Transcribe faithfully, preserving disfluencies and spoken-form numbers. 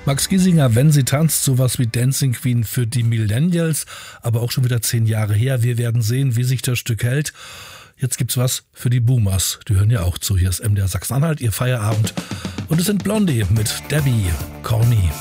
Max Giesinger, wenn sie tanzt, sowas wie Dancing Queen für die Millennials, aber auch schon wieder zehn Jahre her. Wir werden sehen, wie sich das Stück hält. Jetzt gibt's was für die Boomers. Die hören ja auch zu. Hier ist M D R Sachsen-Anhalt, ihr Feierabend. Und es sind Blondie mit Debbie, Call Me.